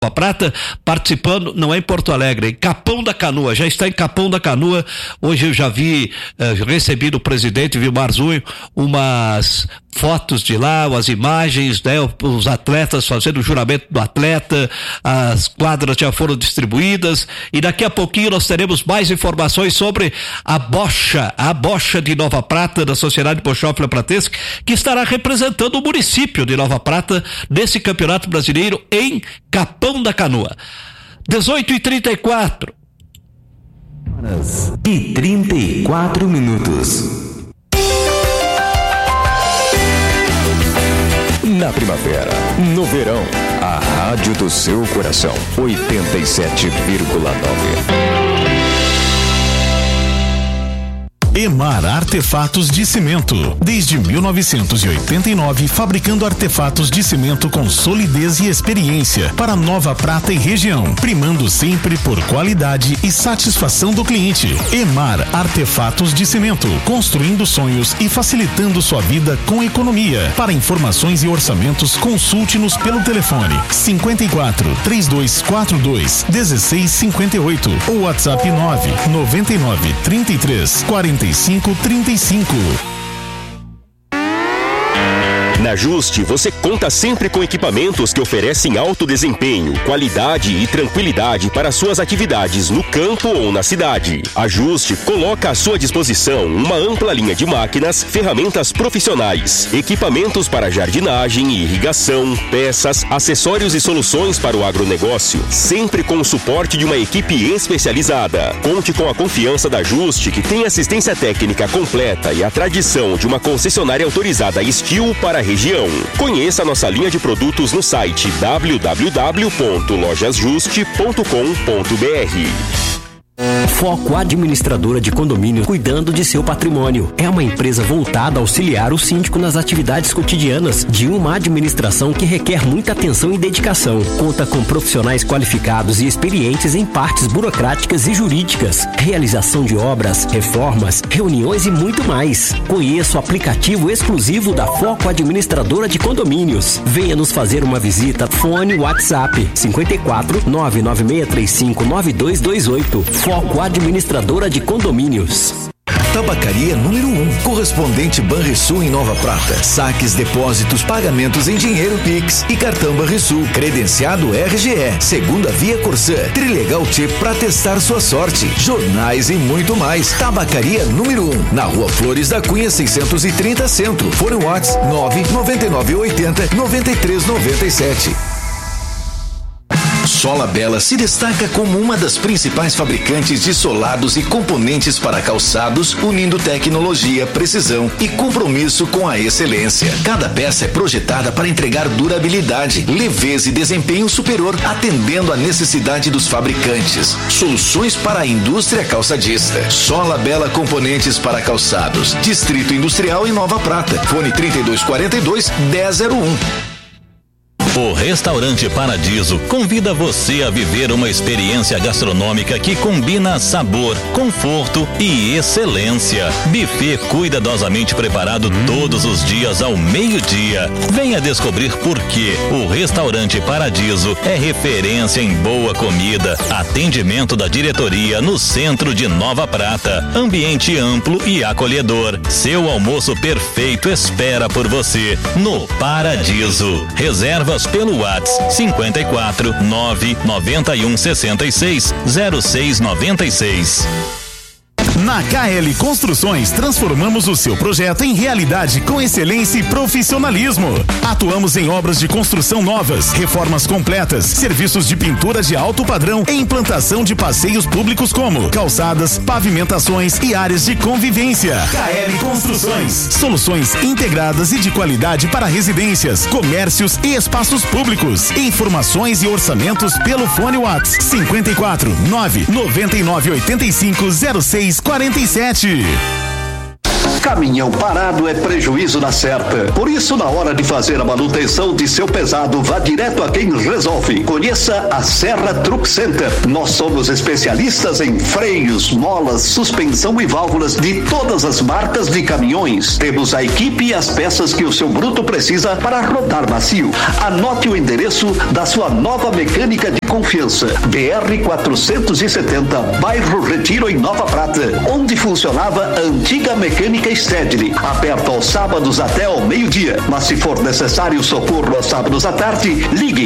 Prata, participando, não é em Porto Alegre, é em Capão da Canoa, já está em Capão da Canoa. Hoje eu já recebi do presidente Vilmar Zunho umas fotos de lá, as imagens, né? Os atletas fazendo o juramento do atleta, as quadras já foram distribuídas e daqui a pouquinho nós teremos mais informações sobre a bocha de Nova Prata, da Sociedade Bochófila Pratense, que estará representando o município de Nova Prata nesse Campeonato Brasileiro em Capão da Canoa. 18h34. Horas e 34 minutos. Na primavera, no verão, a rádio do seu coração, 87,9. Emar Artefatos de Cimento. Desde 1989, fabricando artefatos de cimento com solidez e experiência para Nova Prata e região, primando sempre por qualidade e satisfação do cliente. Emar Artefatos de Cimento, construindo sonhos e facilitando sua vida com economia. Para informações e orçamentos, consulte-nos pelo telefone 54 3242 1658 ou WhatsApp 999 33 4535. Na Juste, você conta sempre com equipamentos que oferecem alto desempenho, qualidade e tranquilidade para suas atividades no campo ou na cidade. A Juste coloca à sua disposição uma ampla linha de máquinas, ferramentas profissionais, equipamentos para jardinagem e irrigação, peças, acessórios e soluções para o agronegócio, sempre com o suporte de uma equipe especializada. Conte com a confiança da Juste, que tem assistência técnica completa e a tradição de uma concessionária autorizada Estil para a região. Conheça nossa linha de produtos no site www.lojasjuste.com.br. Foco Administradora de Condomínio, cuidando de seu patrimônio. É uma empresa voltada a auxiliar o síndico nas atividades cotidianas de uma administração que requer muita atenção e dedicação. Conta com profissionais qualificados e experientes em partes burocráticas e jurídicas, realização de obras, reformas, reuniões e muito mais. Conheça o aplicativo exclusivo da Foco Administradora de Condomínios. Venha nos fazer uma visita. Fone WhatsApp 54 99635 9228. Foco Administradora de Condomínios. Tabacaria número 1, correspondente Banrisul em Nova Prata. Saques, depósitos, pagamentos em dinheiro Pix e cartão Banrisul. Credenciado RGE, segunda via Corsã. Trilegal T para testar sua sorte. Jornais e muito mais. Tabacaria número 1, na Rua Flores da Cunha 630 Centro. Fone WhatsApp 99980 9397. Sola Bela se destaca como uma das principais fabricantes de solados e componentes para calçados, unindo tecnologia, precisão e compromisso com a excelência. Cada peça é projetada para entregar durabilidade, leveza e desempenho superior, atendendo à necessidade dos fabricantes. Soluções para a indústria calçadista. Sola Bela Componentes para Calçados. Distrito Industrial em Nova Prata. Fone 3242-1001. O Restaurante Paradiso convida você a viver uma experiência gastronômica que combina sabor, conforto e excelência. Buffet cuidadosamente preparado todos os dias ao meio-dia. Venha descobrir por que o Restaurante Paradiso é referência em boa comida, atendimento da diretoria no centro de Nova Prata, ambiente amplo e acolhedor. Seu almoço perfeito espera por você no Paradiso. Reservas pelo WhatsApp 54 991 66 0696. Na KL Construções, transformamos o seu projeto em realidade com excelência e profissionalismo. Atuamos em obras de construção novas, reformas completas, serviços de pintura de alto padrão e implantação de passeios públicos como calçadas, pavimentações e áreas de convivência. KL Construções, soluções integradas e de qualidade para residências, comércios e espaços públicos. Informações e orçamentos pelo fone WhatsApp 54 99985 0647. Caminhão parado é prejuízo na certa. Por isso, na hora de fazer a manutenção de seu pesado, vá direto a quem resolve. Conheça a Serra Truck Center. Nós somos especialistas em freios, molas, suspensão e válvulas de todas as marcas de caminhões. Temos a equipe e as peças que o seu bruto precisa para rodar macio. Anote o endereço da sua nova mecânica de confiança. BR 470, bairro Retiro, em Nova Prata, onde funcionava a antiga mecânica Stedley, aberto aos sábados até ao meio-dia. Mas se for necessário socorro aos sábados à tarde, ligue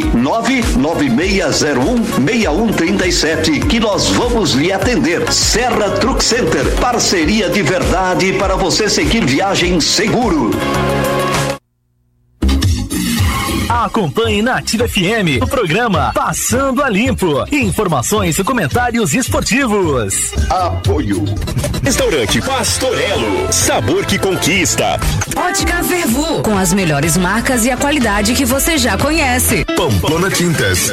99601-6137 que nós vamos lhe atender. Serra Truck Center, parceria de verdade para você seguir viagem seguro. Acompanhe na Ativa FM o programa Passando a Limpo. Informações e comentários esportivos. Apoio. Restaurante Pastorello. Sabor que conquista. Ótica Vervu. Com as melhores marcas e a qualidade que você já conhece. Pamplona Tintas.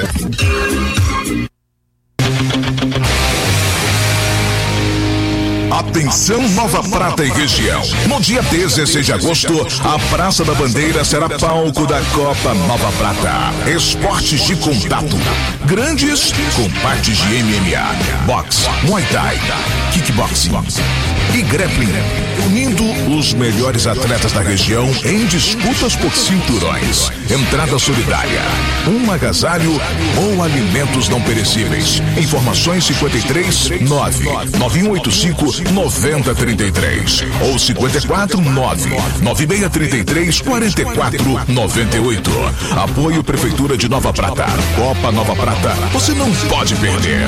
Atenção Nova Prata e região. No dia 16 de agosto, a Praça da Bandeira será palco da Copa Nova Prata. Esportes de contato. Grandes com partes de MMA, boxe, Muay Thai, kickboxing e grappling. Unindo os melhores atletas da região em disputas por cinturões. Entrada solidária. Um agasalho ou alimentos não perecíveis. Informações 53 99185 9033 ou 54 9633 4498. Apoio Prefeitura de Nova Prata. Copa Nova Prata. Você não pode perder.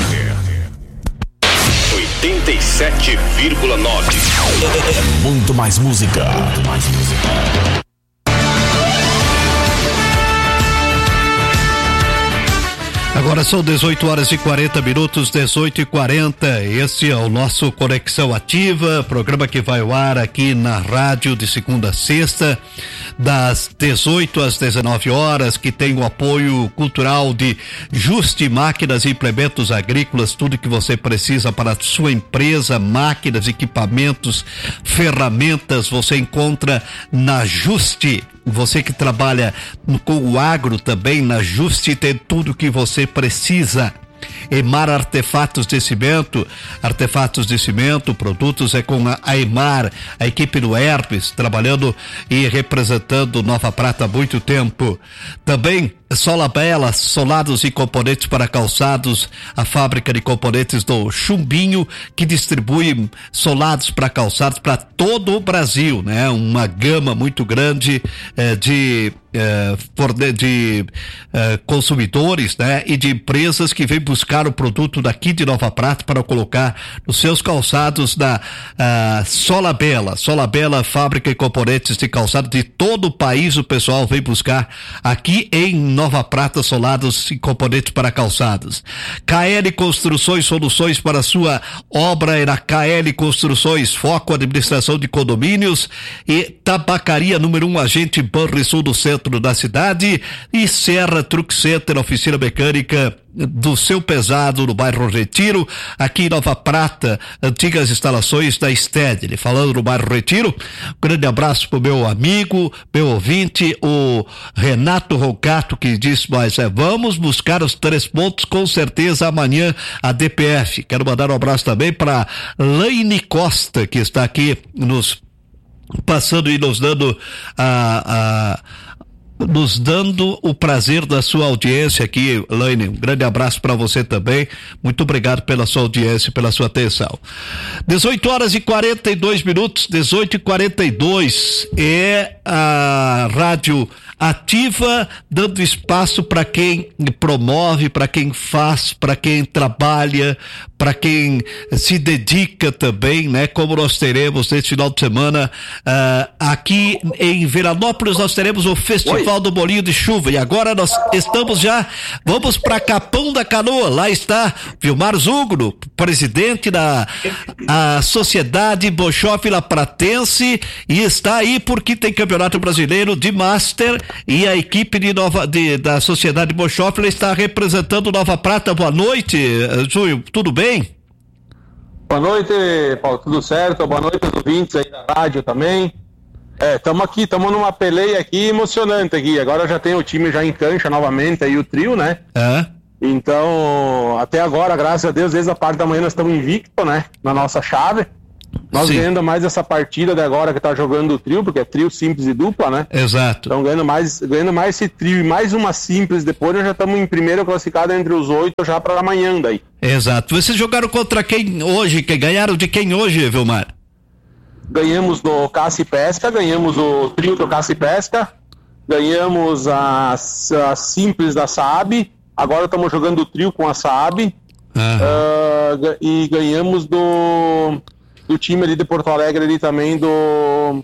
87,9. Muito mais música. Agora são 18 horas e 40 minutos, 18h40. Esse é o nosso Conexão Ativa, programa que vai ao ar aqui na rádio de segunda a sexta, das 18 às 19 horas, que tem o apoio cultural de Juste Máquinas e Implementos Agrícolas, tudo que você precisa para a sua empresa, máquinas, equipamentos, ferramentas, você encontra na Juste. Você que trabalha com o agro também, na Juste tem tudo que você precisa. Emar Artefatos de Cimento, produtos é com a Emar, a equipe do Herpes, trabalhando e representando Nova Prata há muito tempo. Também Solabela, solados e componentes para calçados, a fábrica de componentes do Chumbinho, que distribui solados para calçados para todo o Brasil, né? Uma gama muito grande de consumidores, né? E de empresas que vêm buscar o produto daqui de Nova Prata para colocar nos seus calçados da Solabela, fábrica e componentes de calçado de todo o país. O pessoal vem buscar aqui em Nova Prata, solados e componentes para calçados. KL Construções, soluções para sua obra é na KL Construções, foco administração de condomínios. E Tabacaria número 1, agente Banrisul do centro da cidade. E Serra Truck Center, oficina mecânica do seu pesado no bairro Retiro, aqui em Nova Prata, antigas instalações da Stedley. Falando no bairro Retiro, um grande abraço pro meu amigo, meu ouvinte, o Renato Roncato, que disse, mas vamos buscar os 3 pontos com certeza amanhã a DPF. Quero mandar um abraço também para Laine Costa, que está aqui nos passando e nos dando o prazer da sua audiência aqui, Laine. Um grande abraço para você também. Muito obrigado pela sua audiência, pela sua atenção. 18 horas e 42 minutos, 18h42, é a Rádio Ativa, dando espaço para quem promove, para quem faz, para quem trabalha, para quem se dedica também, né? Como nós teremos neste final de semana aqui em Veranópolis, nós teremos o Festival do Bolinho de Chuva. E agora nós vamos para Capão da Canoa. Lá está Vilmar Zugno, presidente da Sociedade Bochoff-La Pratense, e está aí porque tem Campeonato Brasileiro de Master, e a equipe da Sociedade Bochoff está representando Nova Prata. Boa noite, Júlio, tudo bem? Boa noite, Paulo, tudo certo? Boa noite aos ouvintes aí da rádio também. Estamos numa peleia aqui emocionante aqui. Agora já tem o time já em cancha novamente, aí o trio, né? Então, até agora, graças a Deus, desde a parte da manhã nós estamos invictos, né? Na nossa chave. Nós ganhando mais essa partida de agora que tá jogando o trio, porque é trio simples e dupla, né? Exato. Então ganhando mais esse trio e mais uma simples depois, nós já estamos em primeiro classificado entre os 8 já para amanhã daí. Exato. Vocês jogaram contra quem hoje? Ganharam de quem hoje, Vilmar? Ganhamos do Caça e Pesca, ganhamos o trio do Caça e Pesca, ganhamos a simples da Saab, agora estamos jogando o trio com a Saab, e ganhamos do time ali de Porto Alegre ali também, do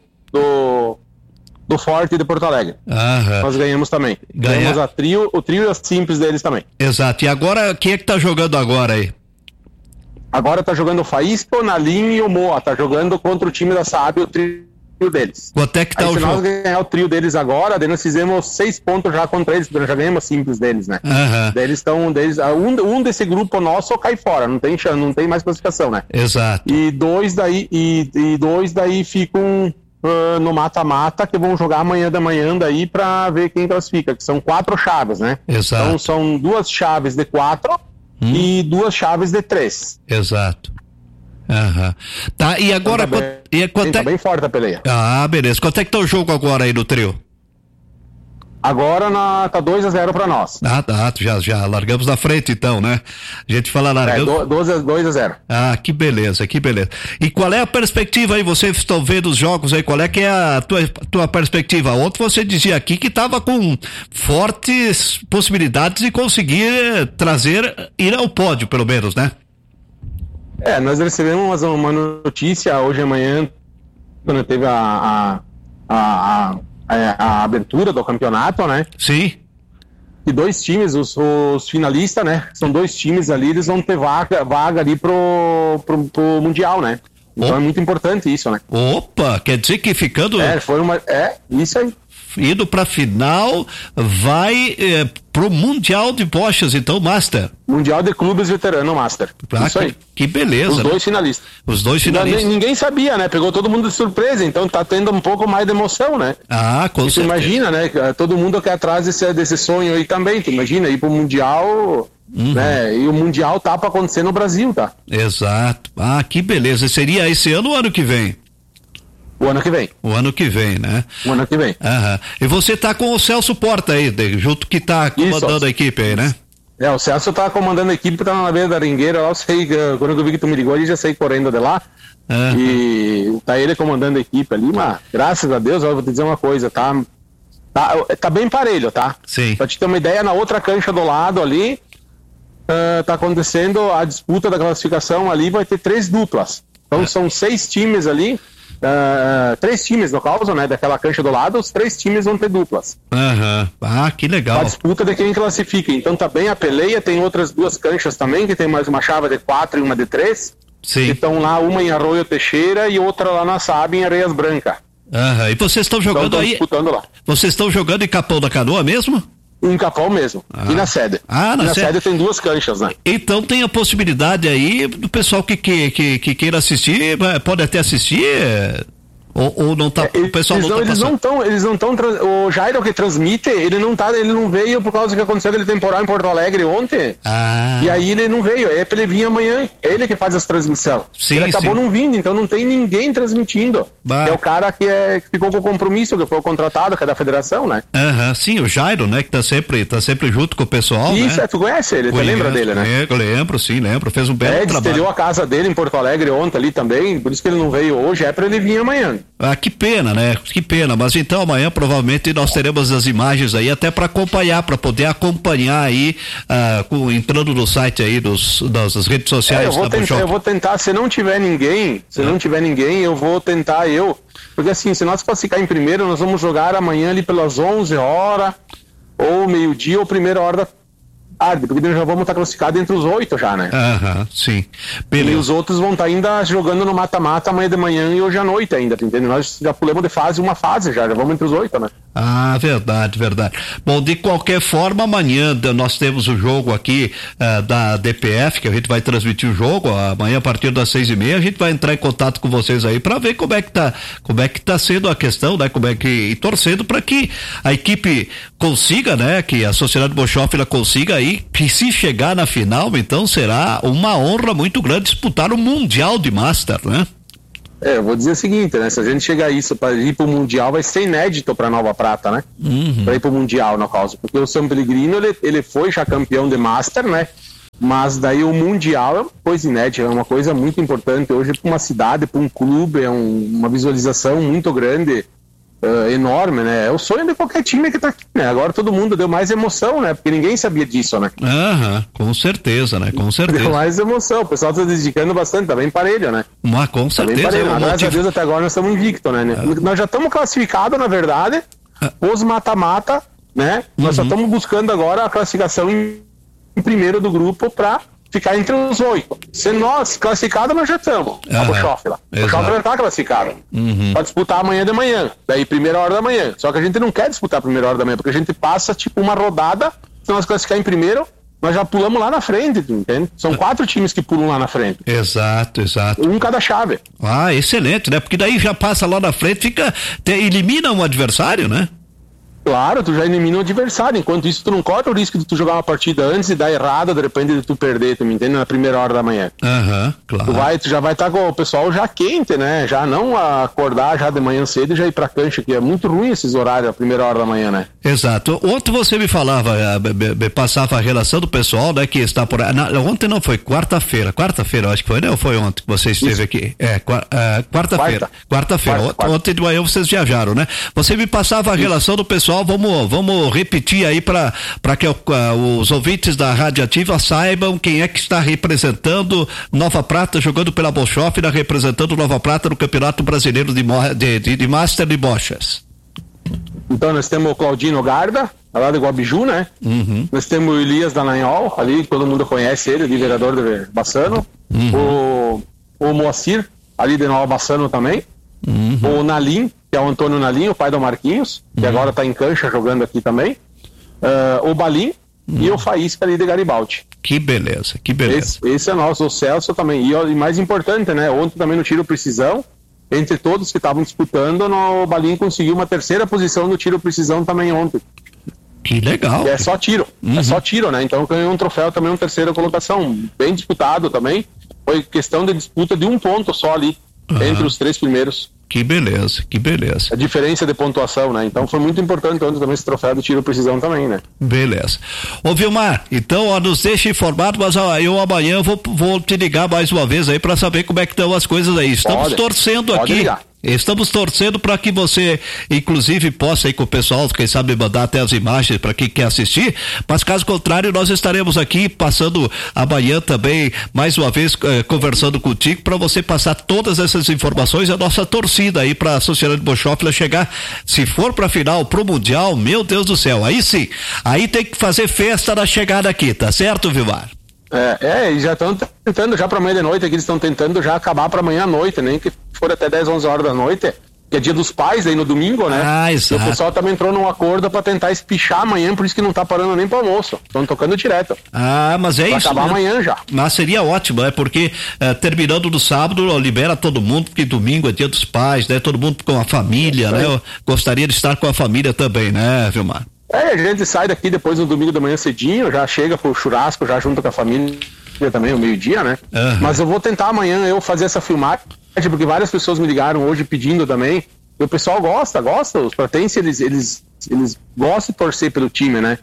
Forte de Porto Alegre. Nós ganhamos também. Ganhamos o trio e as simples deles também. Exato. E agora, quem é que tá jogando agora aí? Agora tá jogando o Faísca, o Nalim e o Moa. Tá jogando contra o time da Saab, o trio deles. Quanto é que tá o jogo? Se nós ganhar o trio deles agora, daí nós fizemos 6 pontos já contra eles, porque nós já ganhamos simples deles, né? Daí eles estão, um desse grupo nosso cai fora, não tem mais classificação, né? Exato. E dois daí ficam no mata-mata, que vão jogar amanhã da manhã daí pra ver quem classifica, que são 4 chaves, né? Exato. Então são 2 chaves de 4 e 2 chaves de 3. Exato. Tá, e agora tá bem forte a peleia. Beleza. Quanto é que tá o jogo agora aí no trio? Agora tá 2-0 pra nós. Já largamos na frente então, né? A gente fala largando. 2-0. Que beleza. E qual é a perspectiva aí? Vocês estão vendo os jogos aí, qual é que é a tua perspectiva? Ontem você dizia aqui que estava com fortes possibilidades de conseguir ir ao pódio, pelo menos, né? Nós recebemos uma notícia hoje amanhã, quando teve a abertura do campeonato, né? Sim. E 2 times, os finalistas, né? São 2 times ali, eles vão ter vaga ali pro Mundial, né? Então é muito importante isso, né? Opa, quer dizer que ficando... isso aí. Indo pra final, vai pro Mundial de Bochas, então, Master. Mundial de Clubes Veterano Master. Isso aí. Que beleza. Os 2 finalistas. Os 2 finalistas. Ninguém sabia, né? Pegou todo mundo de surpresa, então tá tendo um pouco mais de emoção, né? Com certeza. Imagina, né? Todo mundo aqui atrás desse sonho aí também. Tu imagina ir pro Mundial, né? E o Mundial tá pra acontecer no Brasil, tá? Exato. Que beleza. Seria esse ano ou ano que vem? O ano que vem. O ano que vem, né? O ano que vem. E você tá com o Celso Porta aí, junto que tá comandando a equipe aí, né? O Celso tá comandando a equipe, tá na beira da Ringueira, lá eu sei, quando eu vi que tu me ligou, eu já saí correndo de lá. E tá ele comandando a equipe ali, mas graças a Deus, eu vou te dizer uma coisa, tá bem parelho, tá? Sim. Pra te ter uma ideia, na outra cancha do lado ali, tá acontecendo a disputa da classificação ali, vai ter 3 duplas. Então são 6 times ali, 3 times no caso, né, daquela cancha do lado, os 3 times vão ter duplas. Que legal. A disputa de quem classifica, então tá bem a peleia, tem outras 2 canchas também, que tem mais uma chave de 4 e uma de 3. Sim. Que estão lá, uma em Arroio Teixeira e outra lá na Saab em Areias Brancas. E vocês estão jogando aí? Disputando lá. Vocês estão jogando em Capão da Canoa mesmo? Em Capão mesmo, e na sede. Na sede tem 2 canchas, né? Então tem a possibilidade aí do pessoal que queira assistir, pode até assistir, ou não tá, o pessoal eles não estão, o Jairo que transmite, ele não veio por causa que aconteceu aquele temporal em Porto Alegre ontem, e aí ele não veio, é pra ele vir amanhã, ele que faz as transmissões. Ele acabou não vindo, então não tem ninguém transmitindo. É o cara que ficou com o compromisso, que foi o contratado, que é da federação, né? Sim, o Jairo, né, que tá sempre junto com o pessoal, isso, né? Tu conhece ele, você lembra dele, né? Eu lembro, fez um belo trabalho. Destelhou a casa dele em Porto Alegre ontem ali também, por isso que ele não veio hoje, é pra ele vir amanhã. Que pena, né? Que pena, mas então amanhã provavelmente nós teremos as imagens aí até para poder acompanhar aí, entrando no site aí das redes sociais. Eu vou tentar, se não tiver ninguém, eu vou tentar porque assim, se nós classificar em primeiro, nós vamos jogar amanhã ali pelas 11 horas, ou meio-dia, ou primeira hora da tarde, porque nós já vamos estar classificados entre os 8 já, né? Sim. Beleza. E os outros vão estar ainda jogando no mata-mata amanhã de manhã e hoje à noite ainda, entendeu? Nós já pulamos de fase, uma fase já vamos entre os 8, né? Ah, verdade. Bom, de qualquer forma, amanhã nós temos o jogo aqui da DPF, que a gente vai transmitir o jogo, amanhã a partir das 6:30, a gente vai entrar em contato com vocês aí para ver como é que tá sendo a questão, né? E torcendo para que a equipe consiga, né? Que a Sociedade Bochoff consiga aí, que se chegar na final, então será uma honra muito grande disputar o Mundial de Master, né? Eu vou dizer o seguinte, né? Se a gente chegar a isso para ir pro Mundial, vai ser inédito para Nova Prata, né? Para ir pro Mundial, no caso. Porque o São Pellegrino, ele foi já campeão de Master, né? Mas daí o Mundial é uma coisa inédita, é uma coisa muito importante hoje para uma cidade, para um clube, é uma visualização muito grande, enorme, né? É o sonho de qualquer time que tá aqui, né? Agora todo mundo deu mais emoção, né? Porque ninguém sabia disso, né? Com certeza, né? Com certeza. Deu mais emoção, o pessoal tá dedicando bastante, tá bem parelho, né? Mas com certeza. Graças a Deus até agora nós estamos invictos, né? Nós já estamos classificados, na verdade, os mata-mata, né? Nós só estamos buscando agora a classificação em primeiro do grupo pra ficar entre os 8. Se nós classificados, nós já estamos. A Bochoff lá. A Bochoff já está classificada. Para disputar amanhã de manhã. Daí, primeira hora da manhã. Só que a gente não quer disputar a primeira hora da manhã, porque a gente passa, tipo, uma rodada. Se nós classificar em primeiro, nós já pulamos lá na frente, entende? São 4 times que pulam lá na frente. Exato. Um cada chave. Ah, excelente, né? Porque daí já passa lá na frente, elimina um adversário, né? Claro, tu já elimina o adversário. Enquanto isso, tu não corre o risco de tu jogar uma partida antes e dar errado, de repente de tu perder, tu me entende? Na primeira hora da manhã. Claro. Tu já vai estar com o pessoal já quente, né? Já não acordar já de manhã cedo e já ir pra cancha, que é muito ruim esses horários, a primeira hora da manhã, né? Exato. Ontem você me falava, passava a relação do pessoal, né? Que está por aí. Ontem não, foi quarta-feira, eu acho que foi, né? Ou foi ontem que você esteve aqui? Quarta-feira. Ontem de manhã vocês viajaram, né? Você me passava a relação do pessoal. Vamos repetir aí para que os ouvintes da Rádio Ativa saibam quem é que está representando Nova Prata, jogando pela Bochoff, representando Nova Prata no Campeonato Brasileiro de Master de Bochas. Então nós temos o Claudino Garda, lá de Guabiju, né? Nós temos o Elias Dallagnol, ali, todo mundo conhece ele, de vereador de Bassano. O Moacir, ali de Nova Bassano também. O Nalim, que é o Antônio Nalim, o pai do Marquinhos, que agora está em cancha jogando aqui também. O Balim e o Faísca ali de Garibaldi. Que beleza. Esse é nosso, o Celso também. E mais importante, né? Ontem também no tiro precisão, entre todos que estavam disputando, o Balim conseguiu uma 3ª posição no tiro precisão também ontem. Que legal. É só tiro, né? Então ganhou um troféu também, uma 3ª colocação, bem disputado também. Foi questão de disputa de 1 ponto só ali, entre os 3 primeiros. Que beleza. A diferença de pontuação, né? Então foi muito importante ontem também esse troféu do tiro precisão também, né? Beleza. Ô Vilmar, então nos deixa informado, mas eu amanhã vou te ligar mais uma vez aí para saber como é que estão as coisas aí. Estamos torcendo aqui. Ligar. Estamos torcendo para que você, inclusive, possa ir com o pessoal, quem sabe mandar até as imagens para quem quer assistir, mas caso contrário, nós estaremos aqui passando amanhã também, mais uma vez, conversando contigo, para você passar todas essas informações, a nossa torcida aí para a Sociedade Bochoff chegar, se for para final, pro Mundial, meu Deus do céu, aí sim, aí tem que fazer festa na chegada aqui, tá certo, Vilmar? E já estão tentando já para amanhã de noite, aqui eles estão tentando já acabar para amanhã à noite, nem que for até 10, 11 horas da noite, que é dia dos pais aí no domingo, né? Exato. E o pessoal também entrou num acordo para tentar espichar amanhã, por isso que não tá parando nem pro almoço, estão tocando direto. Mas é pra isso. Acabar amanhã já. Mas seria ótimo, né? Porque terminando no sábado, libera todo mundo, porque domingo é dia dos pais, né? Todo mundo com a família, né? Eu gostaria de estar com a família também, né, Vilmar? A gente sai daqui depois no domingo da manhã cedinho, já chega pro churrasco, já junto com a família também, ao meio-dia, né? Mas eu vou tentar amanhã eu fazer essa filmagem, porque várias pessoas me ligaram hoje pedindo também, e o pessoal gosta, os pratenses, eles gostam de torcer pelo time, né?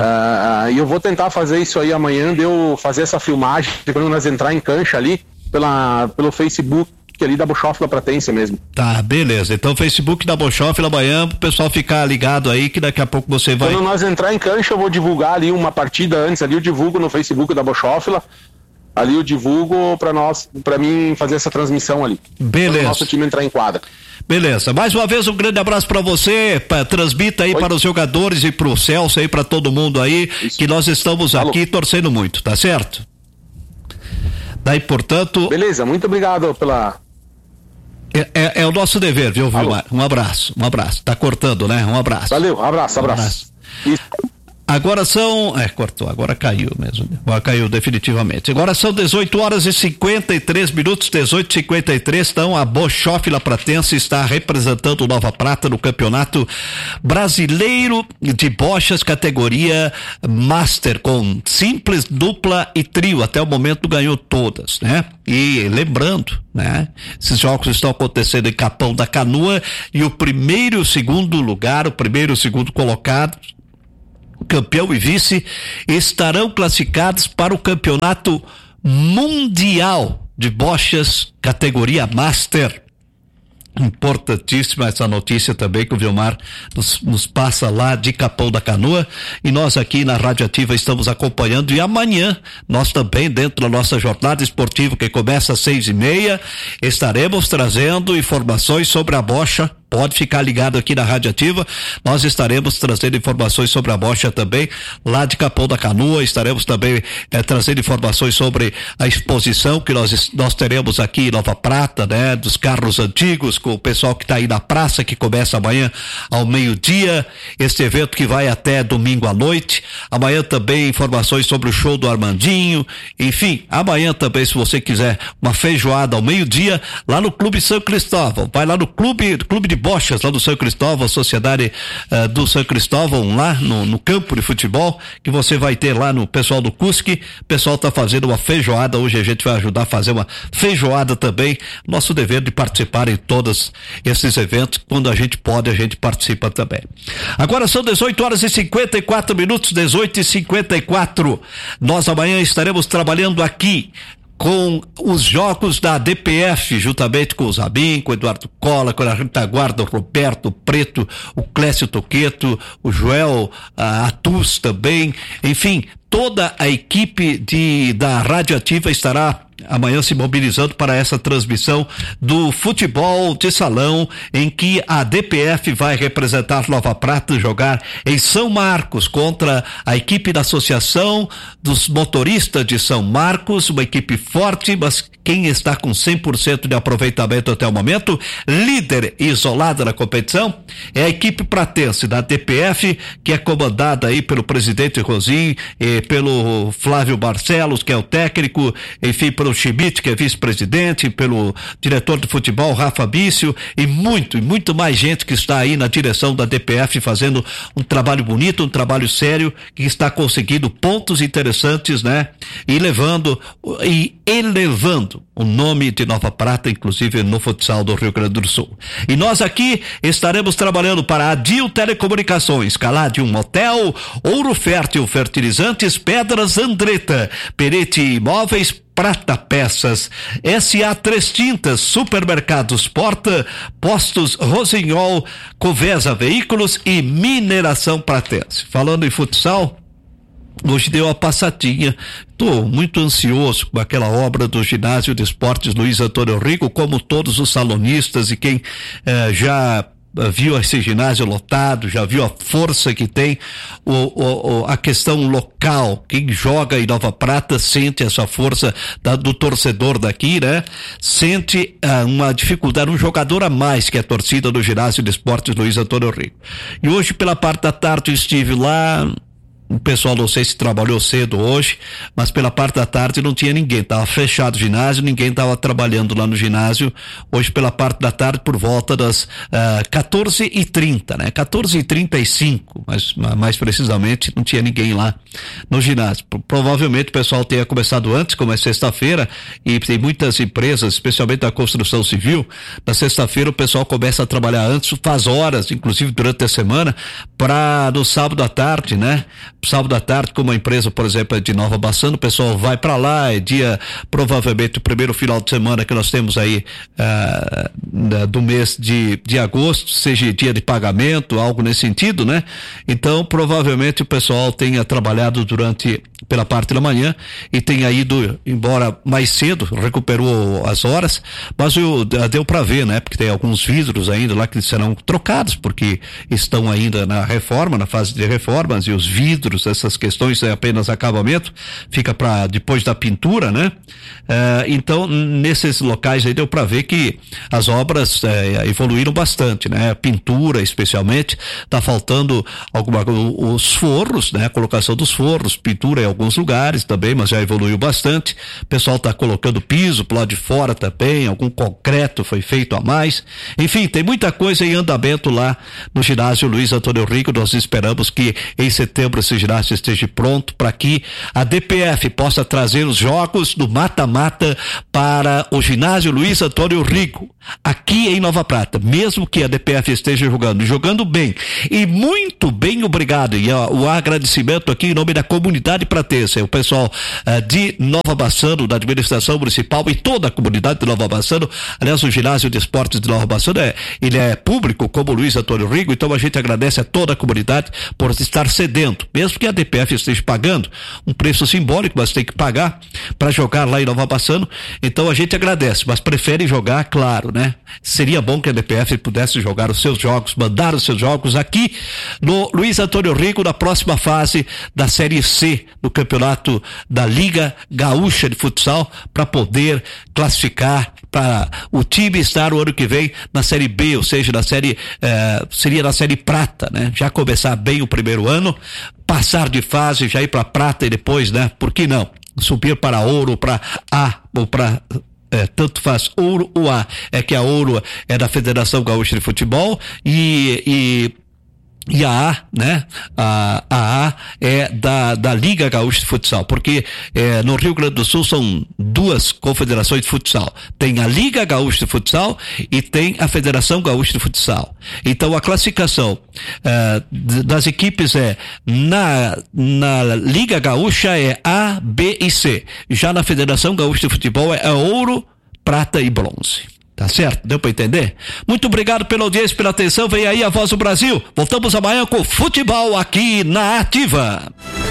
E eu vou tentar fazer isso aí amanhã, de eu fazer essa filmagem, quando nós entrar em cancha ali, pelo Facebook, ali da Bochoff Pratense mesmo. Tá, beleza. Então, Facebook da Bochoff amanhã, o pessoal ficar ligado aí, que daqui a pouco você vai... Quando nós entrar em cancha, eu vou divulgar ali uma partida antes, ali eu divulgo no Facebook da Bochoff, ali eu divulgo pra mim fazer essa transmissão ali. Beleza. Para o nosso time entrar em quadra. Beleza. Mais uma vez, um grande abraço pra você, transmita aí para os jogadores e pro Celso aí, pra todo mundo aí, que nós estamos aqui torcendo muito, tá certo? Daí, portanto... Beleza, muito obrigado É o nosso dever, viu, Vilmar? Um abraço. Tá cortando, né? Um abraço. Valeu, um abraço. Agora são... cortou, agora caiu mesmo. Agora caiu definitivamente. Agora são 18h53, 18h53. Então a Bochoff Lapratense está representando Nova Prata no Campeonato Brasileiro de Bochas, categoria Master, com simples, dupla e trio. Até o momento ganhou todas, né? E lembrando, né? Esses jogos estão acontecendo em Capão da Canoa e o primeiro e o segundo lugar, o primeiro e o segundo colocado, campeão e vice, estarão classificados para o Campeonato Mundial de Bochas, categoria Master. Importantíssima essa notícia também que o Vilmar nos passa lá de Capão da Canoa, e nós aqui na Rádio Ativa estamos acompanhando, e amanhã nós também, dentro da nossa jornada esportiva que começa às 6:30, estaremos trazendo informações sobre a bocha. Pode ficar ligado aqui na Rádio Ativa, nós estaremos trazendo informações sobre a bocha também, lá de Capão da Canoa. Estaremos também trazendo informações sobre a exposição que nós teremos aqui em Nova Prata, né? Dos carros antigos, com o pessoal que está aí na praça, que começa amanhã ao meio-dia, este evento que vai até domingo à noite. Amanhã também informações sobre o show do Armandinho, enfim, amanhã também, se você quiser uma feijoada ao meio-dia, lá no Clube São Cristóvão, vai lá no Clube de Bochas, lá do São Cristóvão, a sociedade do São Cristóvão, lá no campo de futebol, que você vai ter lá no pessoal do CUSC. O pessoal tá fazendo uma feijoada, hoje a gente vai ajudar a fazer uma feijoada também. Nosso dever de participar em todos esses eventos, quando a gente pode, a gente participa também. Agora são 18h54, 18h54. Nós amanhã estaremos trabalhando aqui com os jogos da DPF, juntamente com o Zabim, com o Eduardo Cola, com a retaguarda, o Roberto Preto, o Clécio Toqueto, o Joel Atus também, enfim, toda a equipe da Rádio Ativa estará amanhã se mobilizando para essa transmissão do futebol de salão, em que a DPF vai representar Nova Prata, jogar em São Marcos contra a equipe da Associação dos Motoristas de São Marcos, uma equipe forte, mas quem está com 100% de aproveitamento até o momento, líder e isolada na competição, é a equipe pratense da DPF, que é comandada aí pelo presidente Rosim, pelo Flávio Barcelos, que é o técnico, enfim, pelo Schmidt, que é vice-presidente, pelo diretor de futebol, Rafa Bício, e muito mais gente que está aí na direção da DPF fazendo um trabalho bonito, um trabalho sério, que está conseguindo pontos interessantes, né? E elevando o nome de Nova Prata, inclusive no futsal do Rio Grande do Sul. E nós aqui estaremos trabalhando para a Dil Telecomunicações, Caladium Motel, Ouro Fértil Fertilizantes, Pedras Andretta, Perete Imóveis, Prata Peças, SA Três Tintas, Supermercados Porta, Postos Rossignol, Covesa Veículos e Mineração Pratense. Falando em futsal, hoje deu uma passadinha. Estou muito ansioso com aquela obra do Ginásio de Esportes Luiz Antônio Rico, como todos os salonistas e quem já viu esse ginásio lotado, já viu a força que tem, a questão local. Quem joga em Nova Prata sente essa força do torcedor daqui, né? Sente uma dificuldade, um jogador a mais que a torcida do Ginásio de Esportes Luiz Antônio Rico. E hoje, pela parte da tarde, eu estive lá. O pessoal, não sei se trabalhou cedo hoje, mas pela parte da tarde não tinha ninguém, estava fechado o ginásio, ninguém estava trabalhando lá no ginásio. Hoje pela parte da tarde, por volta das 14h30, né? 14h35, mas mais precisamente não tinha ninguém lá no ginásio. Provavelmente o pessoal tenha começado antes, como é sexta-feira, e tem muitas empresas, especialmente da construção civil, na sexta-feira o pessoal começa a trabalhar antes, faz horas, inclusive durante a semana, para no sábado à tarde, né? Sábado à tarde, como a empresa, por exemplo, é de Nova Bassano, o pessoal vai para lá, é dia, provavelmente o primeiro final de semana que nós temos aí do mês de agosto, seja dia de pagamento, algo nesse sentido, né? Então, provavelmente o pessoal tenha trabalhado pela parte da manhã e tenha ido embora mais cedo, recuperou as horas, mas deu para ver, né? Porque tem alguns vidros ainda lá que serão trocados, porque estão ainda na reforma, na fase de reformas, e os vidros vidros, essas questões é apenas acabamento, fica para depois da pintura, né? Então, nesses locais aí deu para ver que as obras evoluíram bastante, né? Pintura, especialmente, tá faltando os forros, né? A colocação dos forros, pintura em alguns lugares também, mas já evoluiu bastante. O pessoal tá colocando piso pro lado de fora também, algum concreto foi feito a mais. Enfim, tem muita coisa em andamento lá no ginásio Luiz Antônio Rico. Nós esperamos que em setembro esse ginásio esteja pronto para que a DPF possa trazer os jogos do mata-mata para o ginásio Luiz Antônio Rico, aqui em Nova Prata, mesmo que a DPF esteja jogando bem, e muito bem, obrigado, e o agradecimento aqui em nome da comunidade pratense, o pessoal de Nova Bassano, da administração municipal e toda a comunidade de Nova Bassano. Aliás, o ginásio de esportes de Nova Bassano ele é público, como o Luiz Antônio Rico, então a gente agradece a toda a comunidade por estar cedendo, mesmo que a DPF esteja pagando um preço simbólico, mas tem que pagar para jogar lá em Nova Bassano, então a gente agradece, mas prefere jogar, claro, né? Seria bom que a DPF pudesse jogar os seus jogos, mandar os seus jogos aqui no Luiz Antônio Rico, na próxima fase da Série C do campeonato da Liga Gaúcha de Futsal, para poder classificar para o time estar o ano que vem na Série B, ou seja, seria na Série Prata, né? Já começar bem o primeiro ano, passar de fase, já ir para Prata e depois, né? Por que não? Subir para Ouro, para A ou para tanto faz Ouro ou A, é que a Ouro é da Federação Gaúcha de Futebol e a A, né? A A é da Liga Gaúcha de Futsal, porque no Rio Grande do Sul são duas confederações de futsal. Tem a Liga Gaúcha de Futsal e tem a Federação Gaúcha de Futsal. Então a classificação das equipes na Liga Gaúcha é A, B e C. Já na Federação Gaúcha de Futebol é ouro, prata e bronze. Tá certo? Deu pra entender? Muito obrigado pela audiência, pela atenção. Vem aí a Voz do Brasil. Voltamos amanhã com futebol aqui na Ativa.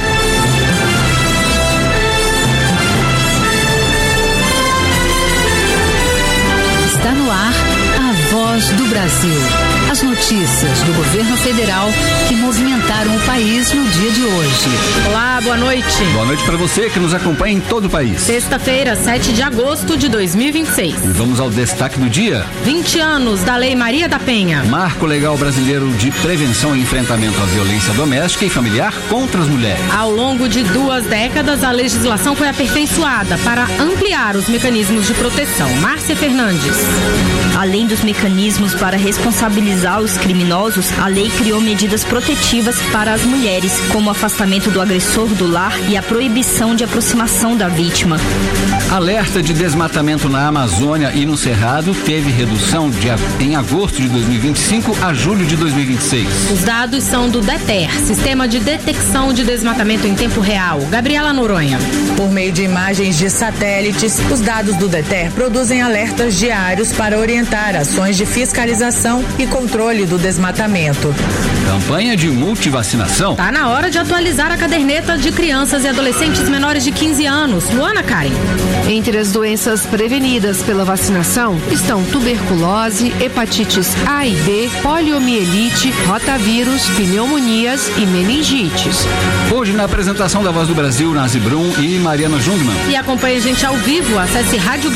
Está no ar a Voz do Brasil. As notícias do governo federal que movimentaram o país no dia de hoje. Olá, boa noite. Boa noite para você que nos acompanha em todo o país. Sexta-feira, 7 de agosto de 2026. E vamos ao destaque do dia. 20 anos da Lei Maria da Penha. Marco Legal Brasileiro de Prevenção e Enfrentamento à Violência Doméstica e Familiar contra as Mulheres. Ao longo de 2 décadas, a legislação foi aperfeiçoada para ampliar os mecanismos de proteção. Márcia Fernandes. Além dos mecanismos para responsabilizar os criminosos, a lei criou medidas protetivas para as mulheres, como o afastamento do agressor do lar e a proibição de aproximação da vítima. Alerta de desmatamento na Amazônia e no Cerrado teve redução em agosto de 2025 a julho de 2026. Os dados são do DETER, Sistema de Detecção de Desmatamento em Tempo Real. Gabriela Noronha. Por meio de imagens de satélites, os dados do DETER produzem alertas diários para orientar ações de fiscalização e controle do desmatamento. Campanha de multivacinação. Tá na hora de atualizar a caderneta de crianças e adolescentes menores de 15 anos. Luana Karen. Entre as doenças prevenidas pela vacinação estão tuberculose, hepatites A e B, poliomielite, rotavírus, pneumonias e meningites. Hoje na apresentação da Voz do Brasil, Nazi Brum e Mariana Jungmann. E acompanhe a gente ao vivo, acesse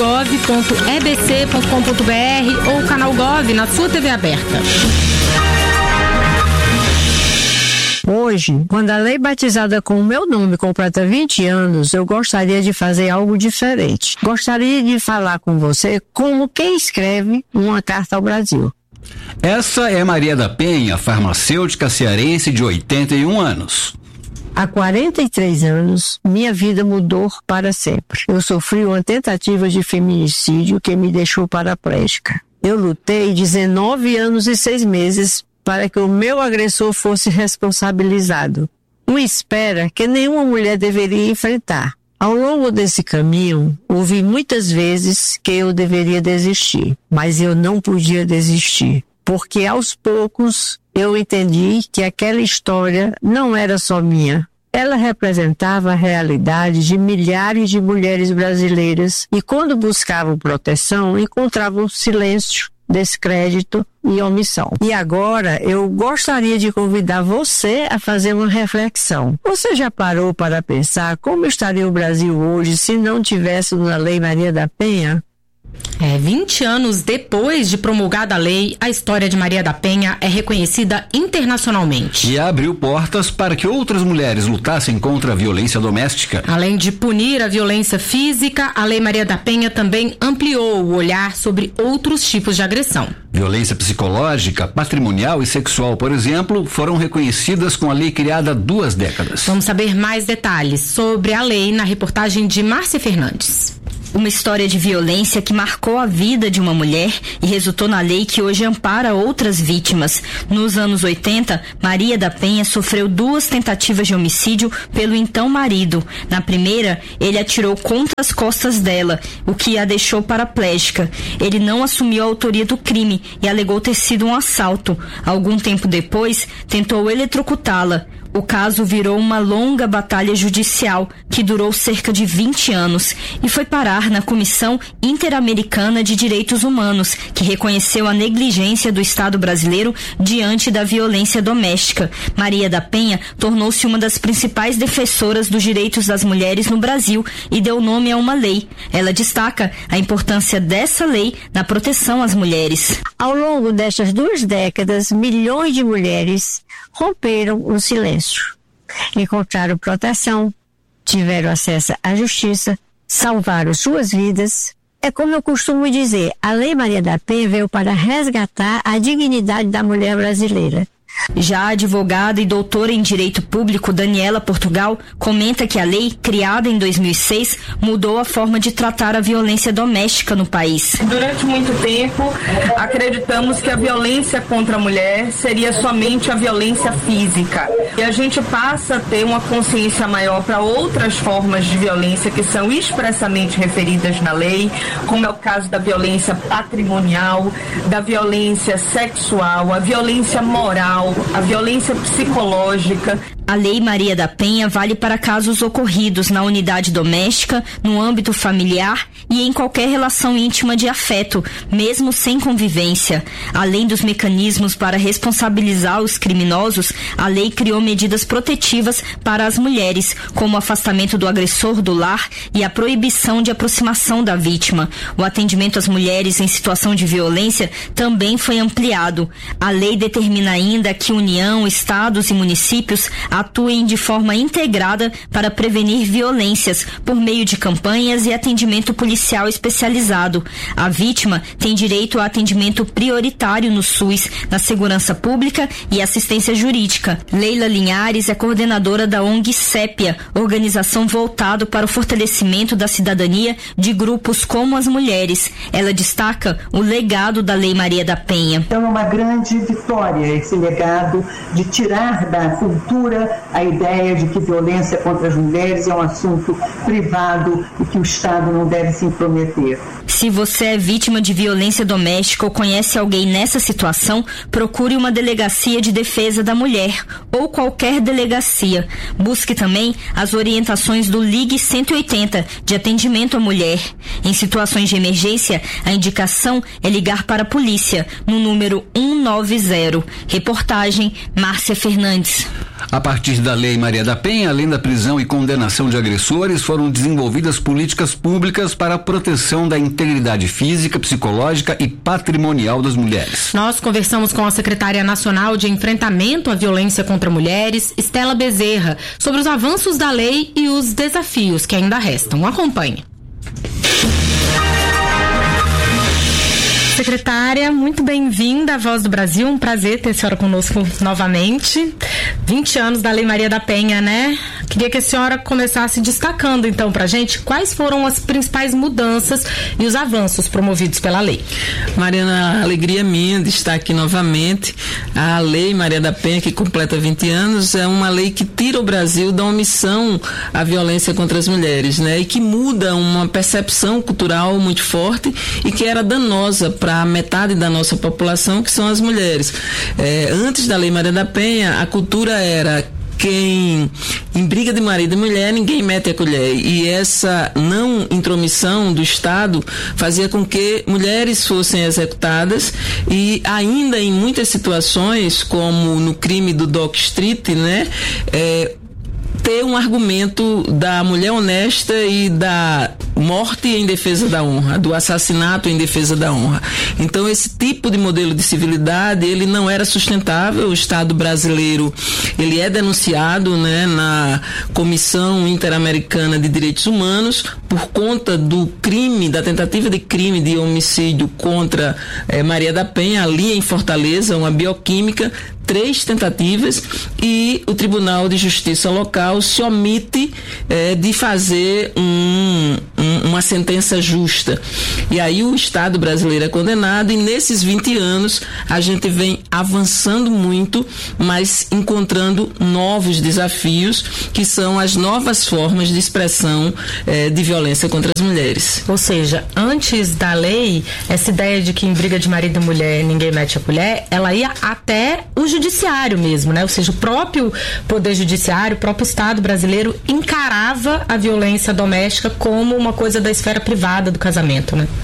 radiogov.ebc.com.br ou canal Gov na sua TV aberta. Hoje, quando a lei batizada com o meu nome completa 20 anos, eu gostaria de fazer algo diferente. Gostaria de falar com você como quem escreve uma carta ao Brasil. Essa é Maria da Penha, farmacêutica cearense de 81 anos. Há 43 anos, minha vida mudou para sempre. Eu sofri uma tentativa de feminicídio que me deixou paraplégica. Eu lutei 19 anos e 6 meses para que o meu agressor fosse responsabilizado. Uma espera que nenhuma mulher deveria enfrentar. Ao longo desse caminho, ouvi muitas vezes que eu deveria desistir, mas eu não podia desistir, porque aos poucos eu entendi que aquela história não era só minha. Ela representava a realidade de milhares de mulheres brasileiras e quando buscavam proteção, encontravam silêncio. descrédito e omissão. E agora eu gostaria de convidar você a fazer uma reflexão. Você já parou para pensar como estaria o Brasil hoje se não tivéssemos a Lei Maria da Penha? 20 anos depois de promulgada a lei, a história de Maria da Penha é reconhecida internacionalmente. E abriu portas para que outras mulheres lutassem contra a violência doméstica. Além de punir a violência física, a Lei Maria da Penha também ampliou o olhar sobre outros tipos de agressão. Violência psicológica, patrimonial e sexual, por exemplo, foram reconhecidas com a lei criada há 2 décadas. Vamos saber mais detalhes sobre a lei na reportagem de Márcia Fernandes. Uma história de violência que marcou a vida de uma mulher e resultou na lei que hoje ampara outras vítimas. Nos anos 80, Maria da Penha sofreu 2 tentativas de homicídio pelo então marido. Na primeira, ele atirou contra as costas dela, o que a deixou paraplégica. Ele não assumiu a autoria do crime e alegou ter sido um assalto. Algum tempo depois, tentou eletrocutá-la. O caso virou uma longa batalha judicial que durou cerca de 20 anos e foi parar na Comissão Interamericana de Direitos Humanos, que reconheceu a negligência do Estado brasileiro diante da violência doméstica. Maria da Penha tornou-se uma das principais defensoras dos direitos das mulheres no Brasil e deu nome a uma lei. Ela destaca a importância dessa lei na proteção às mulheres. Ao longo destas 2 décadas, milhões de mulheres romperam o silêncio, encontraram proteção, tiveram acesso à justiça, salvaram suas vidas. É como eu costumo dizer, a Lei Maria da Penha veio para resgatar a dignidade da mulher brasileira. Já a advogada e doutora em Direito Público Daniela Portugal comenta que a lei, criada em 2006, mudou a forma de tratar a violência doméstica no país. Durante muito tempo, acreditamos que a violência contra a mulher seria somente a violência física. E a gente passa a ter uma consciência maior para outras formas de violência que são expressamente referidas na lei, como é o caso da violência patrimonial, da violência sexual, a violência moral, a violência psicológica. A Lei Maria da Penha vale para casos ocorridos na unidade doméstica, no âmbito familiar e em qualquer relação íntima de afeto, mesmo sem convivência. Além dos mecanismos para responsabilizar os criminosos, a lei criou medidas protetivas para as mulheres, como o afastamento do agressor do lar e a proibição de aproximação da vítima. O atendimento às mulheres em situação de violência também foi ampliado. A lei determina ainda que União, estados e municípios atuem de forma integrada para prevenir violências por meio de campanhas e atendimento policial especializado. A vítima tem direito a atendimento prioritário no SUS, na segurança pública e assistência jurídica. Leila Linhares é coordenadora da ONG Sépia, organização voltada para o fortalecimento da cidadania de grupos como as mulheres. Ela destaca o legado da Lei Maria da Penha. Então é uma grande vitória esse legado de tirar da cultura a ideia de que violência contra as mulheres é um assunto privado e que o Estado não deve se intrometer. Se você é vítima de violência doméstica ou conhece alguém nessa situação, procure uma delegacia de defesa da mulher ou qualquer delegacia. Busque também as orientações do Ligue 180 de atendimento à mulher. Em situações de emergência, a indicação é ligar para a polícia no número 190. Reportagem Márcia Fernandes. A partir da Lei Maria da Penha, além da prisão e condenação de agressores, foram desenvolvidas políticas públicas para a proteção da integridade física, psicológica e patrimonial das mulheres. Nós conversamos com a secretária nacional de enfrentamento à violência contra mulheres, Estela Bezerra, sobre os avanços da lei e os desafios que ainda restam. Acompanhe. Secretária, muito bem-vinda à Voz do Brasil, um prazer ter a senhora conosco novamente. 20 anos da Lei Maria da Penha, né? Queria que a senhora começasse destacando então pra gente quais foram as principais mudanças e os avanços promovidos pela lei. Mariana, a alegria minha de estar aqui novamente. A Lei Maria da Penha, que completa 20 anos, é uma lei que tira o Brasil da omissão à violência contra as mulheres, né? E que muda uma percepção cultural muito forte e que era danosa para metade da nossa população, que são as mulheres. Antes da Lei Maria da Penha, a cultura era em briga de marido e mulher, ninguém mete a colher. E essa não intromissão do Estado fazia com que mulheres fossem executadas e ainda em muitas situações, como no crime do Dock Street, né, ter um argumento da mulher honesta e da morte em defesa da honra, do assassinato em defesa da honra. Então, esse tipo de modelo de civilidade, ele não era sustentável. O Estado brasileiro, ele é denunciado, né, na Comissão Interamericana de Direitos Humanos por conta do crime, da tentativa de crime de homicídio contra Maria da Penha, ali em Fortaleza, uma bioquímica, 3 tentativas, e o Tribunal de Justiça local se omite de fazer uma sentença justa. E aí o Estado brasileiro é condenado, e nesses 20 anos a gente vem avançando muito, mas encontrando novos desafios, que são as novas formas de expressão de violência contra as mulheres. Ou seja, antes da lei, essa ideia de que em briga de marido e mulher ninguém mete a colher, ela ia até o judiciário mesmo, né? Ou seja, o próprio Poder Judiciário, o próprio Estado brasileiro encarava a violência doméstica como uma coisa da esfera privada do casamento, né?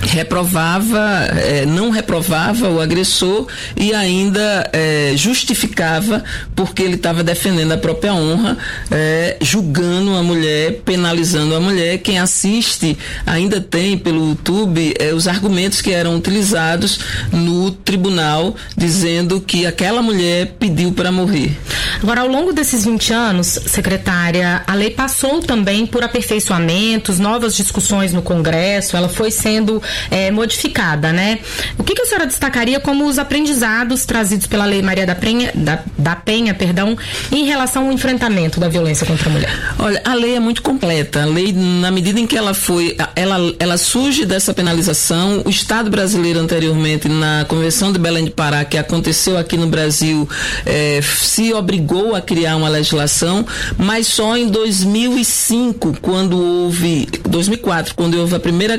Não reprovava o agressor e ainda justificava porque ele estava defendendo a própria honra, julgando a mulher, penalizando a mulher. Quem assiste ainda tem pelo YouTube os argumentos que eram utilizados no tribunal, dizendo que aquela mulher pediu para morrer. Agora, ao longo desses 20 anos, secretária, a lei passou também por aperfeiçoamentos, novas discussões no Congresso, ela foi sendo modificada, né? O que a senhora destacaria como os aprendizados trazidos pela Lei Maria da Penha, em relação ao enfrentamento da violência contra a mulher? Olha, a lei é muito completa. A lei, na medida em que ela surge dessa penalização, o Estado brasileiro anteriormente, na Convenção de Belém do Pará, que aconteceu aqui no Brasil, se obrigou a criar uma legislação, mas só em 2004, quando houve a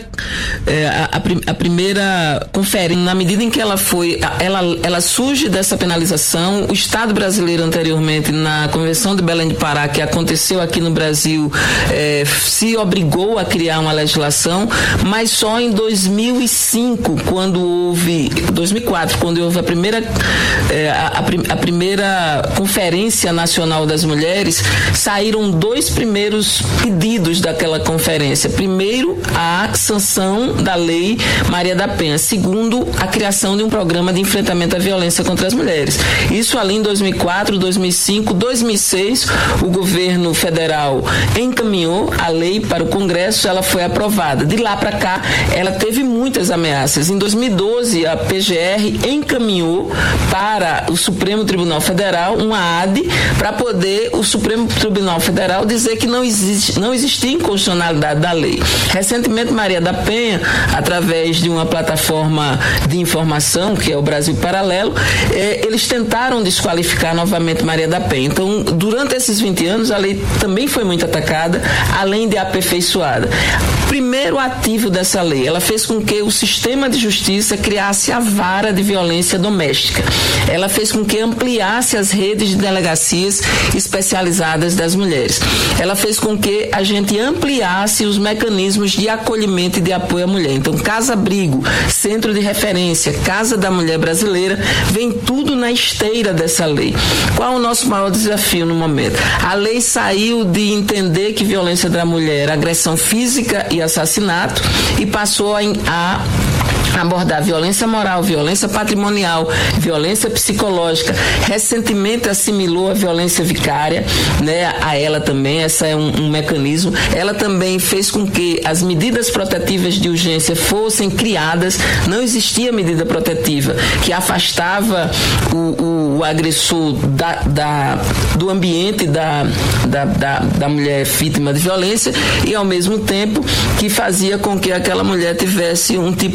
primeira conferência. Na medida em que ela surge dessa penalização, o Estado brasileiro anteriormente, na Convenção de Belém do Pará, que aconteceu aqui no Brasil, se obrigou a criar uma legislação, mas só em 2004, quando houve a primeira Conferência Nacional das Mulheres, saíram 2 primeiros pedidos daquela conferência. Primeiro, a sanção da Lei Maria da Penha. Segundo, a criação de um programa de enfrentamento à violência contra as mulheres. Isso ali em 2004, 2005, 2006, o governo federal encaminhou a lei para o Congresso, ela foi aprovada. De lá para cá, ela teve muitas ameaças. Em 2012, a PGR encaminhou para o Supremo Tribunal Federal uma AD para poder o Supremo Tribunal Federal dizer que não existia inconstitucionalidade da lei. Recentemente, Maria da Penha, através de uma plataforma de informação, que é o Brasil Paralelo, eles tentaram desqualificar novamente Maria da Penha. Então, durante esses 20 anos, a lei também foi muito atacada, além de aperfeiçoada. Primeiro ativo dessa lei, ela fez com que o sistema de justiça criasse a vara de violência doméstica. Ela fez com que ampliasse as redes de delegacias especializadas das mulheres. Ela fez com que a gente ampliasse os mecanismos de acolhimento e de apoio à mulher. Então, Casa Abrigo, Centro de Referência, Casa da Mulher Brasileira, vem tudo na esteira dessa lei. Qual é o nosso maior desafio no momento? A lei saiu de entender que violência da mulher era agressão física e assassinato e passou a abordar violência moral, violência patrimonial, violência psicológica. Recentemente assimilou a violência vicária, né, a ela também. Essa é um mecanismo. Ela também fez com que as medidas protetivas de urgência fossem criadas. Não existia medida protetiva que afastava o agressor do ambiente da mulher vítima de violência e, ao mesmo tempo, que fazia com que aquela mulher tivesse um tipo de acolhimento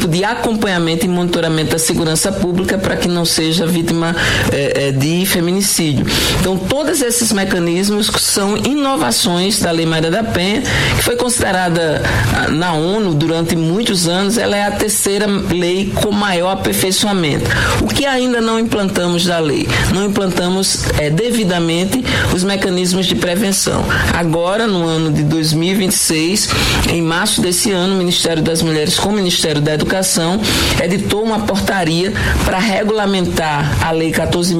acompanhamento e monitoramento da segurança pública para que não seja vítima de feminicídio. Então, todos esses mecanismos são inovações da Lei Maria da Penha, que foi considerada na ONU durante muitos anos. Ela é a terceira lei com maior aperfeiçoamento. O que ainda não implantamos da lei? Não implantamos devidamente os mecanismos de prevenção. Agora, no ano de 2026, em março desse ano, o Ministério das Mulheres com o Ministério da Educação editou uma portaria para regulamentar a Lei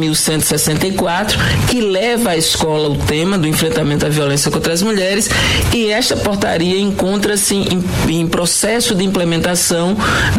14.164, que leva à escola o tema do enfrentamento à violência contra as mulheres, e esta portaria encontra-se em processo de implementação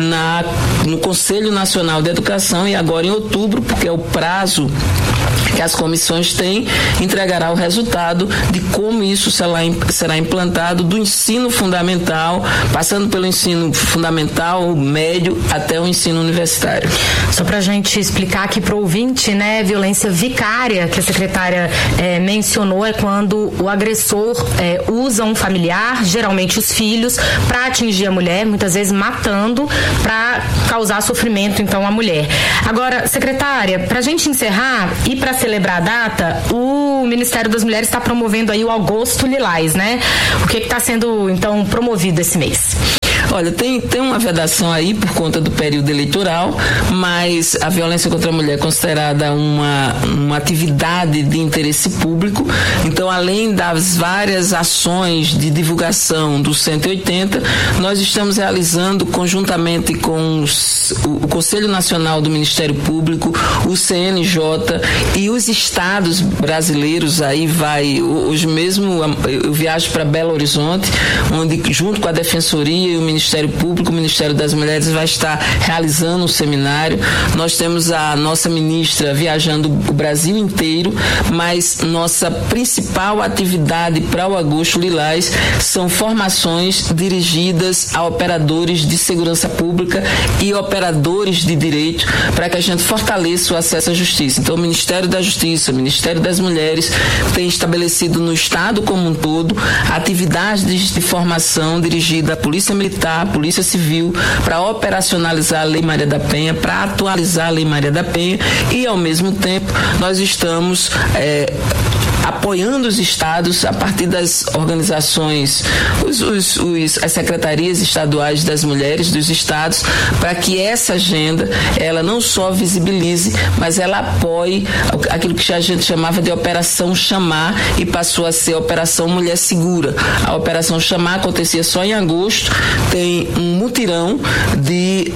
no Conselho Nacional de Educação, e agora em outubro, porque é o prazo que as comissões têm, entregará o resultado de como isso será implantado do ensino fundamental, passando pelo ensino fundamental, médio, até o ensino universitário. Só para a gente explicar aqui para o ouvinte, né, violência vicária, que a secretária mencionou, é quando o agressor usa um familiar, geralmente os filhos, para atingir a mulher, muitas vezes matando, para causar sofrimento, então, à mulher. Agora, secretária, para a gente encerrar e para celebrar a data, o Ministério das Mulheres está promovendo aí o Agosto Lilás, né? O que está sendo, então, promovido esse mês? Olha, tem uma vedação aí por conta do período eleitoral, mas a violência contra a mulher é considerada uma atividade de interesse público. Então, além das várias ações de divulgação do 180, nós estamos realizando conjuntamente com o Conselho Nacional do Ministério Público, o CNJ e os estados brasileiros. Aí hoje mesmo eu viajo para Belo Horizonte, onde junto com a Defensoria e o Ministério Público, o Ministério das Mulheres vai estar realizando um seminário. Nós temos a nossa ministra viajando o Brasil inteiro, mas nossa principal atividade para o Agosto Lilás são formações dirigidas a operadores de segurança pública e operadores de direito, para que a gente fortaleça o acesso à justiça. Então, o Ministério da Justiça, o Ministério das Mulheres tem estabelecido no Estado como um todo atividades de formação dirigida à Polícia Militar, Polícia Civil, para operacionalizar a Lei Maria da Penha, para atualizar a Lei Maria da Penha, e ao mesmo tempo nós estamos apoiando os estados a partir das organizações, as secretarias estaduais das mulheres dos estados, para que essa agenda ela não só visibilize, mas ela apoie aquilo que a gente chamava de Operação Chamar, e passou a ser Operação Mulher Segura. A Operação Chamar acontecia só em agosto, tem um mutirão de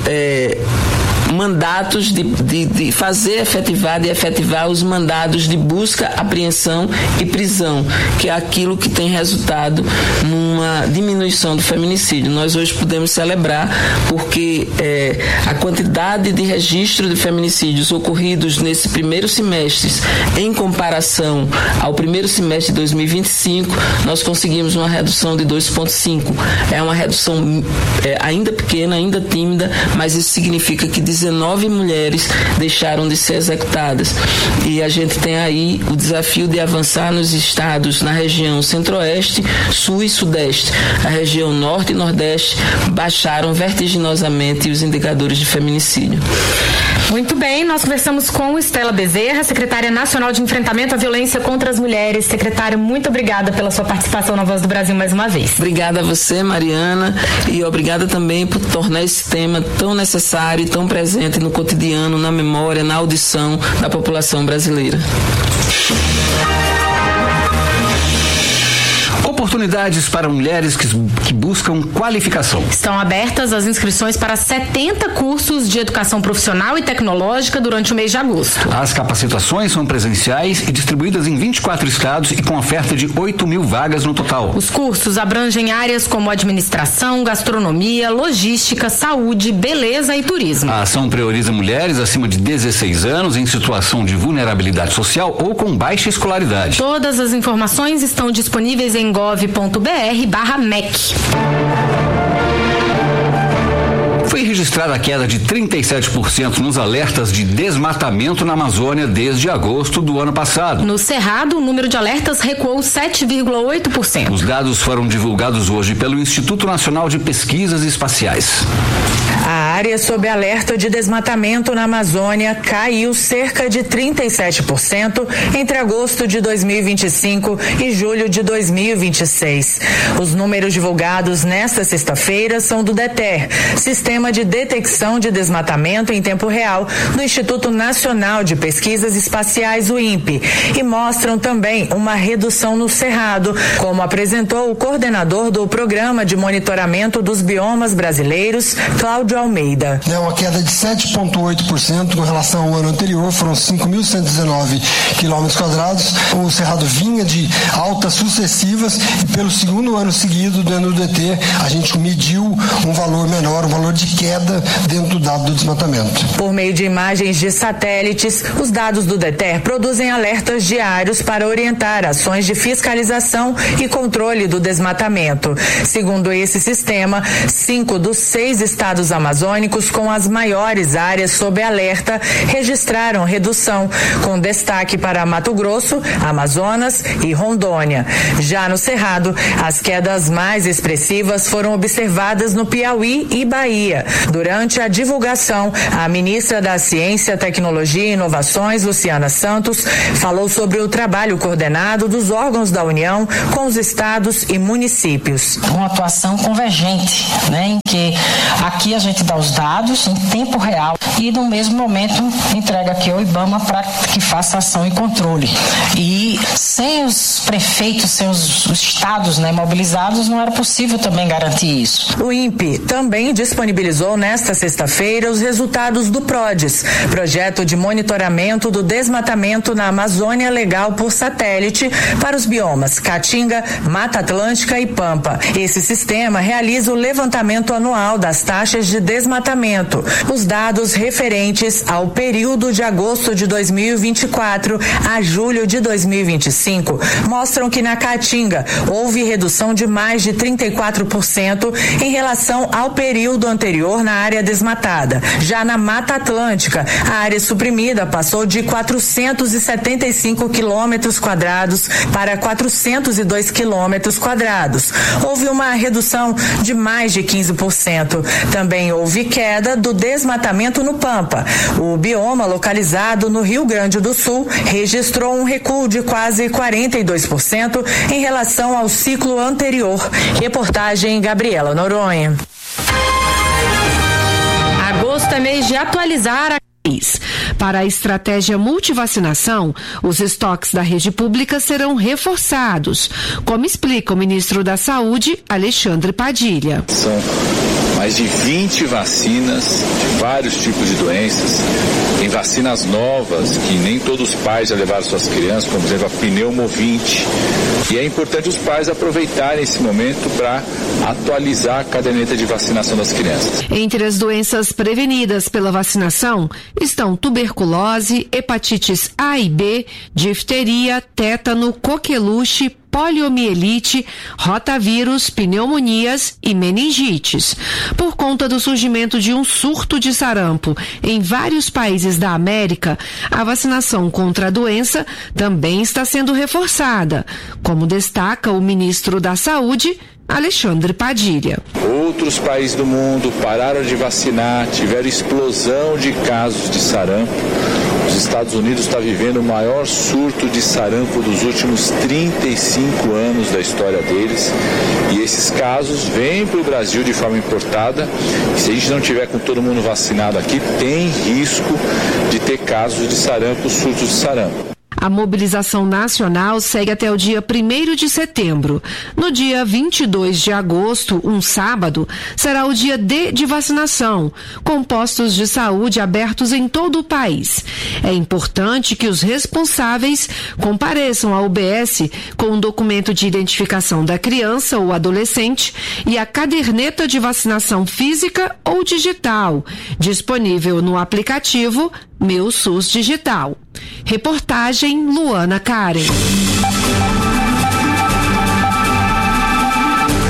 mandatos de fazer efetivar e efetivar os mandados de busca, apreensão e prisão, que é aquilo que tem resultado numa diminuição do feminicídio. Nós hoje podemos celebrar porque a quantidade de registro de feminicídios ocorridos nesse primeiro semestre, em comparação ao primeiro semestre de 2025, nós conseguimos uma redução de 2,5. É uma redução ainda pequena, ainda tímida, mas isso significa que 19 mulheres deixaram de ser executadas. E a gente tem aí o desafio de avançar nos estados, na região centro-oeste, sul e sudeste. A região norte e nordeste baixaram vertiginosamente os indicadores de feminicídio. Muito bem, nós conversamos com Estela Bezerra, secretária nacional de enfrentamento à violência contra as mulheres. Secretária, muito obrigada pela sua participação na Voz do Brasil mais uma vez. Obrigada a você, Mariana, e obrigada também por tornar esse tema tão necessário e tão presente no cotidiano, na memória, na audição da população brasileira. Oportunidades para mulheres que buscam qualificação. Estão abertas as inscrições para 70 cursos de educação profissional e tecnológica durante o mês de agosto. As capacitações são presenciais e distribuídas em 24 estados e com oferta de 8.000 vagas no total. Os cursos abrangem áreas como administração, gastronomia, logística, saúde, beleza e turismo. A ação prioriza mulheres acima de 16 anos em situação de vulnerabilidade social ou com baixa escolaridade. Todas as informações estão disponíveis em gov.br/MEC. Foi registrada a queda de 37% nos alertas de desmatamento na Amazônia desde agosto do ano passado. No Cerrado, o número de alertas recuou 7,8%. Os dados foram divulgados hoje pelo Instituto Nacional de Pesquisas Espaciais. A área sob alerta de desmatamento na Amazônia caiu cerca de 37% entre agosto de 2025 e julho de 2026. Os números divulgados nesta sexta-feira são do DETER, Sistema de Detecção de Desmatamento em Tempo Real do Instituto Nacional de Pesquisas Espaciais, o INPE, e mostram também uma redução no Cerrado, como apresentou o coordenador do Programa de Monitoramento dos Biomas Brasileiros, Cláudio Almeida. É uma queda de 7,8% com relação ao ano anterior, foram 5.119 quilômetros quadrados. O Cerrado vinha de altas sucessivas e pelo segundo ano seguido, dentro do DT, a gente mediu um valor menor, um valor de queda dentro do dado do desmatamento. Por meio de imagens de satélites, os dados do DETER produzem alertas diários para orientar ações de fiscalização e controle do desmatamento. Segundo esse sistema, 5 dos 6 estados amazônicos com as maiores áreas sob alerta registraram redução, com destaque para Mato Grosso, Amazonas e Rondônia. Já no Cerrado, as quedas mais expressivas foram observadas no Piauí e Bahia. Durante a divulgação, a ministra da Ciência, Tecnologia e Inovações, Luciana Santos, falou sobre o trabalho coordenado dos órgãos da União com os estados e municípios. Uma atuação convergente, em que aqui a gente dá os dados em tempo real e no mesmo momento entrega aqui ao IBAMA para que faça ação e controle. E sem os prefeitos, sem os estados mobilizados, não era possível também garantir isso. O INPE também disponibilizou nesta sexta-feira os resultados do PRODES, Projeto de Monitoramento do Desmatamento na Amazônia Legal por Satélite, para os biomas Caatinga, Mata Atlântica e Pampa. Esse sistema realiza o levantamento anual das taxas de desmatamento. Os dados referentes ao período de agosto de 2024 a julho de 2025 mostram que na Caatinga houve redução de mais de 34% em relação ao período anterior na área desmatada. Já na Mata Atlântica, a área suprimida passou de 475 quilômetros quadrados para 402 quilômetros quadrados. Houve uma redução de mais de 15%. Também houve queda do desmatamento no Pampa. O bioma localizado no Rio Grande do Sul registrou um recuo de quase 42% em relação ao ciclo anterior. Reportagem Gabriela Noronha. Agosto é mês de atualizar a Para a estratégia multivacinação, os estoques da rede pública serão reforçados, como explica o ministro da Saúde, Alexandre Padilha. São mais de 20 vacinas de vários tipos de doenças. Tem vacinas novas que nem todos os pais já levaram suas crianças, como por exemplo a pneumovinte. E é importante os pais aproveitarem esse momento para atualizar a caderneta de vacinação das crianças. Entre as doenças prevenidas pela vacinação estão tuberculose, hepatites A e B, difteria, tétano, coqueluche, poliomielite, rotavírus, pneumonias e meningites. Por conta do surgimento de um surto de sarampo em vários países da América, a vacinação contra a doença também está sendo reforçada, como destaca o ministro da Saúde, Alexandre Padilha. Outros países do mundo pararam de vacinar, tiveram explosão de casos de sarampo. Os Estados Unidos está vivendo o maior surto de sarampo dos últimos 35 anos da história deles. E esses casos vêm para o Brasil de forma importada. E se a gente não tiver com todo mundo vacinado aqui, tem risco de ter casos de sarampo, surtos de sarampo. A mobilização nacional segue até o dia 1º de setembro. No dia 22 de agosto, um sábado, será o dia D de vacinação, com postos de saúde abertos em todo o país. É importante que os responsáveis compareçam à UBS com um documento de identificação da criança ou adolescente e a caderneta de vacinação física ou digital, disponível no aplicativo Meu SUS Digital. Reportagem Luana Karen. O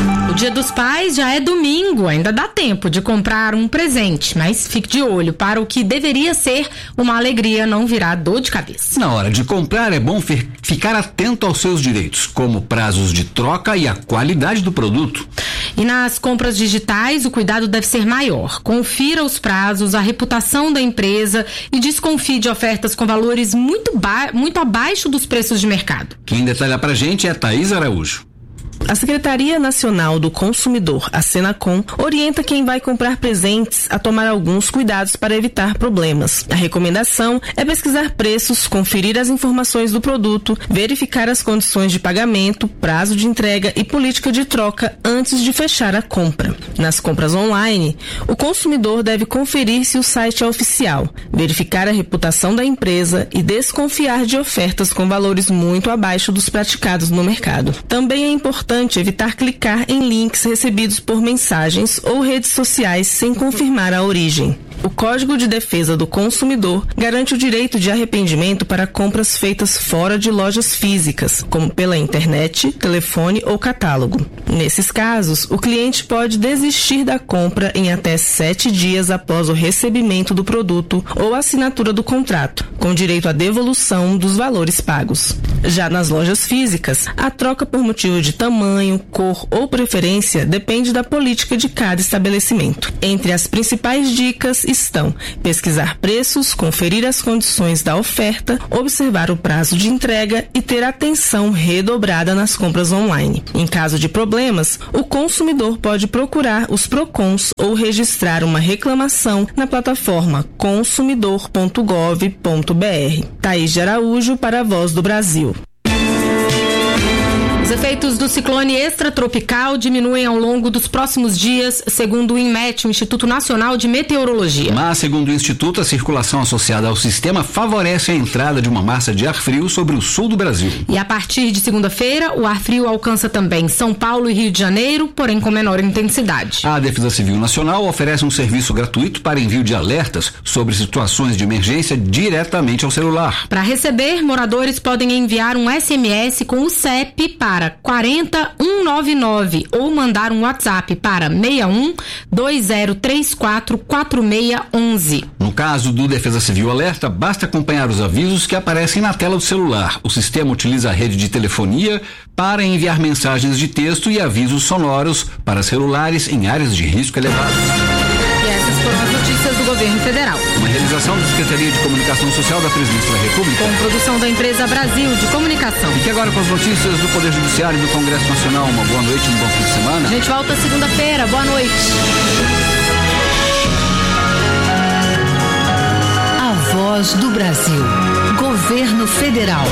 Dia dos Pais já é domingo, ainda dá tempo de comprar um presente, mas fique de olho para o que deveria ser uma alegria não virar dor de cabeça. Na hora de comprar é bom ficar atento aos seus direitos, como prazos de troca e a qualidade do produto. E nas compras digitais, o cuidado deve ser maior. Confira os prazos, a reputação da empresa e desconfie de ofertas com valores muito abaixo dos preços de mercado. Quem detalha pra gente é a Thaís Araújo. A Secretaria Nacional do Consumidor, a Senacom, orienta quem vai comprar presentes a tomar alguns cuidados para evitar problemas. A recomendação é pesquisar preços, conferir as informações do produto, verificar as condições de pagamento, prazo de entrega e política de troca antes de fechar a compra. Nas compras online, o consumidor deve conferir se o site é oficial, verificar a reputação da empresa e desconfiar de ofertas com valores muito abaixo dos praticados no mercado. Também é importante evitar clicar em links recebidos por mensagens ou redes sociais sem confirmar a origem. O Código de Defesa do Consumidor garante o direito de arrependimento para compras feitas fora de lojas físicas, como pela internet, telefone ou catálogo. Nesses casos, o cliente pode desistir da compra em até 7 dias após o recebimento do produto ou assinatura do contrato, com direito à devolução dos valores pagos. Já nas lojas físicas, a troca por motivo de tamanho, cor ou preferência depende da política de cada estabelecimento. Entre as principais dicas estão pesquisar preços, conferir as condições da oferta, observar o prazo de entrega e ter atenção redobrada nas compras online. Em caso de problemas, o consumidor pode procurar os PROCONs ou registrar uma reclamação na plataforma consumidor.gov.br. Thaís de Araújo para a Voz do Brasil. Os efeitos do ciclone extratropical diminuem ao longo dos próximos dias, segundo o INMET, o Instituto Nacional de Meteorologia. Mas, segundo o Instituto, a circulação associada ao sistema favorece a entrada de uma massa de ar frio sobre o sul do Brasil. E a partir de segunda-feira, o ar frio alcança também São Paulo e Rio de Janeiro, porém com menor intensidade. A Defesa Civil Nacional oferece um serviço gratuito para envio de alertas sobre situações de emergência diretamente ao celular. Para receber, moradores podem enviar um SMS com o CEP para 40199 ou mandar um WhatsApp para 61 2034 4611. No caso do Defesa Civil Alerta, basta acompanhar os avisos que aparecem na tela do celular. O sistema utiliza a rede de telefonia para enviar mensagens de texto e avisos sonoros para celulares em áreas de risco elevado. E essas foram as notícias do Governo Federal. Uma realização da Secretaria de Comunicação Social da Presidência da República. Com produção da empresa Brasil de Comunicação. E que agora com as notícias do Poder Judiciário e do Congresso Nacional. Uma boa noite, um bom fim de semana. A gente volta segunda-feira. Boa noite. A Voz do Brasil. Governo Federal.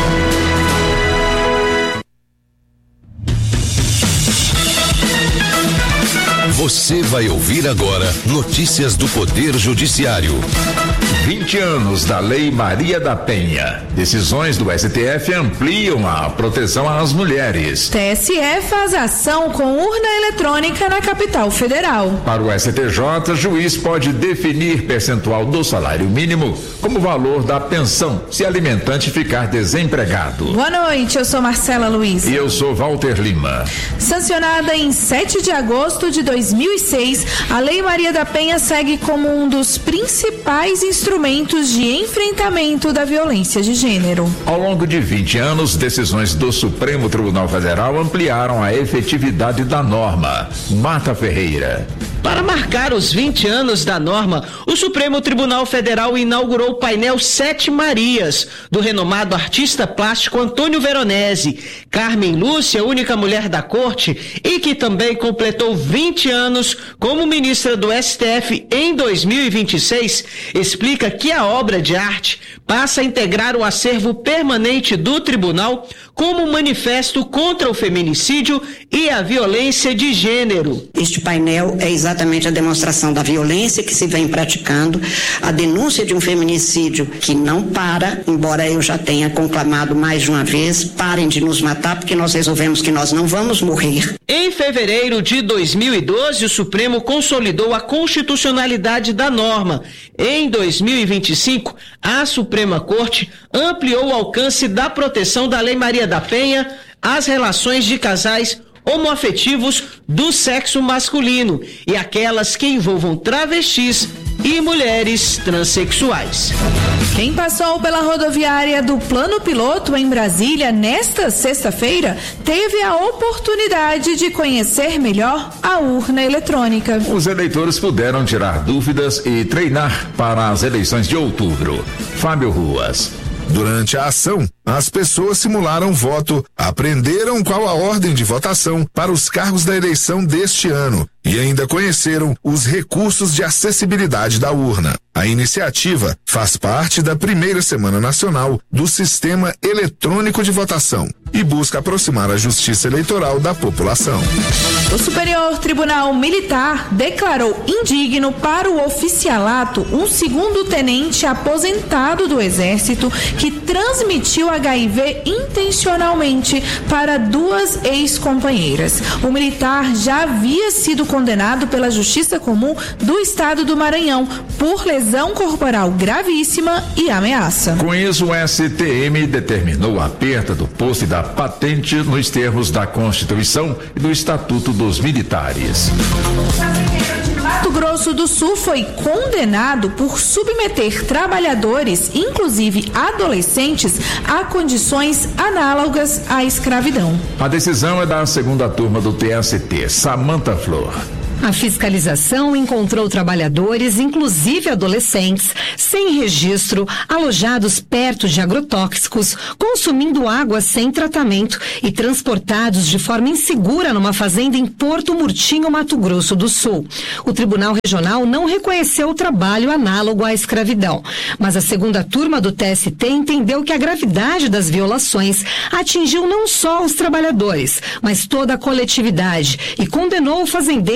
Você vai ouvir agora notícias do Poder Judiciário. 20 anos da Lei Maria da Penha. Decisões do STF ampliam a proteção às mulheres. TSE faz ação com urna eletrônica na capital federal. Para o STJ, juiz pode definir percentual do salário mínimo como valor da pensão se alimentante ficar desempregado. Boa noite, eu sou Marcela Luiz. E eu sou Walter Lima. Sancionada em 7 de agosto de 2006, a Lei Maria da Penha segue como um dos principais instrumentos de enfrentamento da violência de gênero. Ao longo de 20 anos, decisões do Supremo Tribunal Federal ampliaram a efetividade da norma. Marta Ferreira. Para marcar os 20 anos da norma, o Supremo Tribunal Federal inaugurou o painel Sete Marias, do renomado artista plástico Antônio Veronese. Carmen Lúcia, única mulher da corte e que também completou 20 anos como ministra do STF em 2026, explica que a obra de arte passa a integrar o acervo permanente do tribunal como um manifesto contra o feminicídio e a violência de gênero. Este painel é exatamente a demonstração da violência que se vem praticando, a denúncia de um feminicídio que não para, embora eu já tenha conclamado mais de uma vez, parem de nos matar porque nós resolvemos que nós não vamos morrer. Em fevereiro de 2012, o Supremo consolidou a constitucionalidade da norma. Em 2025, a Suprema Corte ampliou o alcance da proteção da Lei Maria da Penha às relações de casais homoafetivos do sexo masculino e aquelas que envolvam travestis e mulheres transexuais. Quem passou pela rodoviária do Plano Piloto em Brasília nesta sexta-feira teve a oportunidade de conhecer melhor a urna eletrônica. Os eleitores puderam tirar dúvidas e treinar para as eleições de outubro. Fábio Ruas. Durante a ação, as pessoas simularam voto, aprenderam qual a ordem de votação para os cargos da eleição deste ano e ainda conheceram os recursos de acessibilidade da urna. A iniciativa faz parte da primeira Semana Nacional do Sistema Eletrônico de Votação e busca aproximar a Justiça Eleitoral da população. O Superior Tribunal Militar declarou indigno para o oficialato um segundo-tenente aposentado do Exército que transmitiu HIV intencionalmente para 2 ex-companheiras. O militar já havia sido condenado pela Justiça Comum do Estado do Maranhão por lesão corporal gravíssima e ameaça. Com isso, o STM determinou a perda do posto e da patente nos termos da Constituição e do Estatuto dos Militares. Mato Grosso do Sul foi condenado por submeter trabalhadores, inclusive adolescentes, a condições análogas à escravidão. A decisão é da segunda turma do TST, Samanta Flor. A fiscalização encontrou trabalhadores, inclusive adolescentes, sem registro, alojados perto de agrotóxicos, consumindo água sem tratamento e transportados de forma insegura numa fazenda em Porto Murtinho, Mato Grosso do Sul. O Tribunal Regional não reconheceu o trabalho análogo à escravidão, mas a segunda turma do TST entendeu que a gravidade das violações atingiu não só os trabalhadores, mas toda a coletividade e condenou o fazendeiro